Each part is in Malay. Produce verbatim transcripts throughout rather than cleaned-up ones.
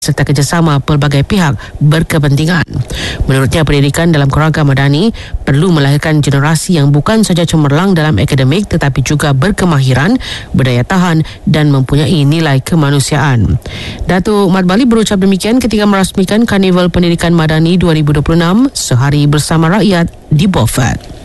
serta kerjasama pelbagai pihak berkepentingan. Menurutnya, pendidikan dalam keluarga madani perlu melahirkan generasi yang bukan saja cemerlang dalam akademik tetapi juga berkemahiran, berdaya tahan dan mempunyai nilai kemanusiaan. Datuk Mat Bali berucap demikian ketika merasmikan Karnival Pendidikan Madani dua ribu dua puluh enam Sehari Bersama Rakyat di Beaufort.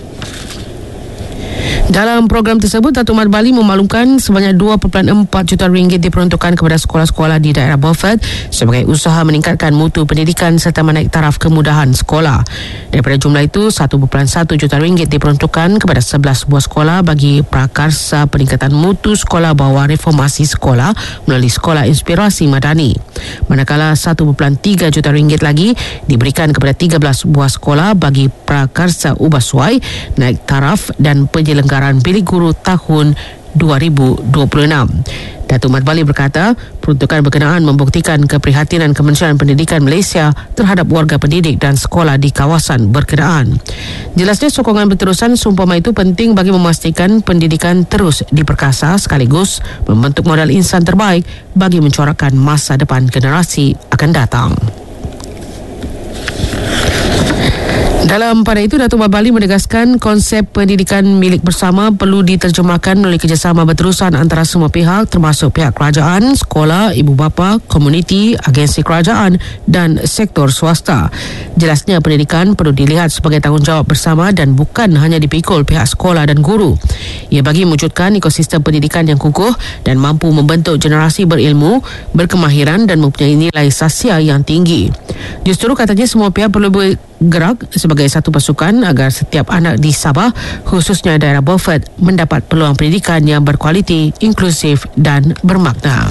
Dalam program tersebut, Datuk Mat Bali memaklumkan sebanyak dua perpuluhan empat juta ringgit diperuntukkan kepada sekolah-sekolah di daerah Beaufort sebagai usaha meningkatkan mutu pendidikan serta menaik taraf kemudahan sekolah. Daripada jumlah itu, satu perpuluhan satu juta ringgit diperuntukkan kepada sebelas buah sekolah bagi prakarsa peningkatan mutu sekolah bawah reformasi sekolah melalui Sekolah Inspirasi Madani. Manakala satu perpuluhan tiga juta ringgit lagi diberikan kepada tiga belas buah sekolah bagi prakarsa ubah suai, naik taraf dan penyelenggaraan bilik guru tahun dua ribu dua puluh enam. Datuk Mat Bali berkata, peruntukan berkenaan membuktikan keprihatinan Kementerian Pendidikan Malaysia terhadap warga pendidik dan sekolah di kawasan berkenaan. Jelasnya, sokongan berterusan seumpama itu penting bagi memastikan pendidikan terus diperkasa sekaligus membentuk modal insan terbaik bagi mencorakkan masa depan generasi akan datang. Dalam pada itu, Datuk Mat Bali menegaskan konsep pendidikan milik bersama perlu diterjemahkan melalui kerjasama berterusan antara semua pihak termasuk pihak kerajaan, sekolah, ibu bapa, komuniti, agensi kerajaan dan sektor swasta. Jelasnya, pendidikan perlu dilihat sebagai tanggungjawab bersama dan bukan hanya dipikul pihak sekolah dan guru. Ia bagi mewujudkan ekosistem pendidikan yang kukuh dan mampu membentuk generasi berilmu, berkemahiran dan mempunyai nilai sasial yang tinggi. Justru katanya semua pihak perlu bergerak sebagai satu pasukan agar setiap anak di Sabah, khususnya daerah Beaufort, mendapat peluang pendidikan yang berkualiti, inklusif dan bermakna.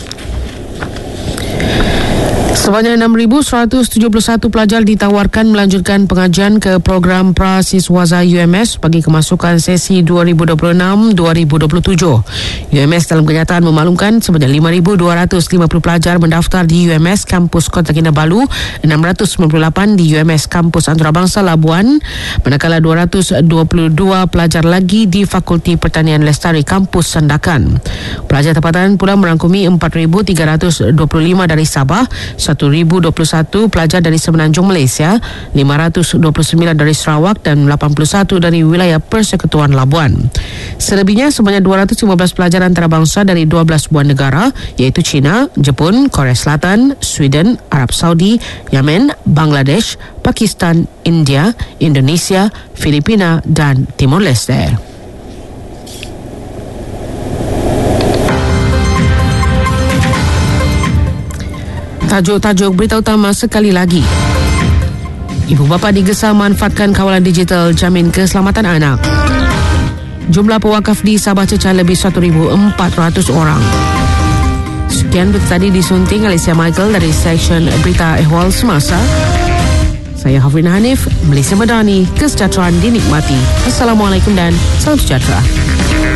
Sebanyak enam ribu seratus tujuh puluh satu pelajar ditawarkan melanjutkan pengajian ke program Prasiswaza U M S bagi kemasukan sesi dua ribu dua puluh enam dua ribu dua puluh tujuh. U M S dalam kenyataan memaklumkan sebanyak lima ribu dua ratus lima puluh pelajar mendaftar di U M S Kampus Kota Kinabalu, enam ratus sembilan puluh lapan di U M S Kampus Antarabangsa Labuan, manakala dua ratus dua puluh dua pelajar lagi di Fakulti Pertanian Lestari Kampus Sandakan. Pelajar tempatan pula merangkumi empat ribu tiga ratus dua puluh lima dari Sabah, satu ribu dua puluh satu pelajar dari Semenanjung Malaysia, lima ratus dua puluh sembilan dari Sarawak dan lapan puluh satu dari wilayah Persekutuan Labuan. Selebihnya sebanyak dua ratus lima belas pelajar antarabangsa dari dua belas buah negara iaitu China, Jepun, Korea Selatan, Sweden, Arab Saudi, Yemen, Bangladesh, Pakistan, India, Indonesia, Filipina dan Timor Leste. Tajuk-tajuk berita utama sekali lagi. Ibu bapa digesa manfaatkan kawalan digital jamin keselamatan anak. Jumlah pewakaf di Sabah cecah lebih satu ribu empat ratus orang. Sekian berita tadi disunting Alicia Michael dari Seksyen Berita Ehwal Semasa. Saya Hafrin Hanif, Malaysia Madani, kesejahteraan dinikmati. Assalamualaikum dan salam sejahtera.